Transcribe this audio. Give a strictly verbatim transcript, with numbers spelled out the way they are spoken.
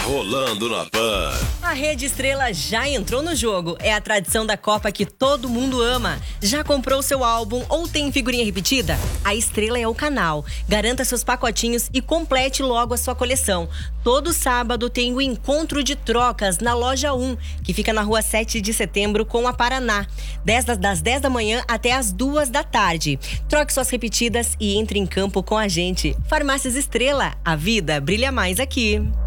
rolando na Pan. A Rede Estrela já entrou no jogo. É a tradição da Copa que todo mundo ama. Já comprou seu álbum ou tem figurinha repetida? A Estrela é o canal. Garanta seus pacotinhos e complete logo a sua coleção. Todo sábado tem o encontro de trocas na Loja um, que fica na rua sete de setembro com a Paraná. dez das dez da manhã até as duas da tarde. Troque suas repetidas e entre em campo com a gente. Farmácias Estrela, a vida brilha mais aqui.